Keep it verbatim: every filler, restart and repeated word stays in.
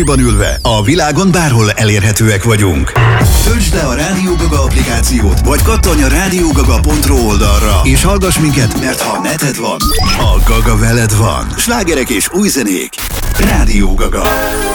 ülve a világon bárhol elérhetőek vagyunk. Töltsd le a Rádió Gaga applikációt, vagy kattanj a rádiógaga pont ro oldalra, és hallgass minket, mert ha neted van, a Gaga veled van. Slágerek és új zenék. Rádió Gaga.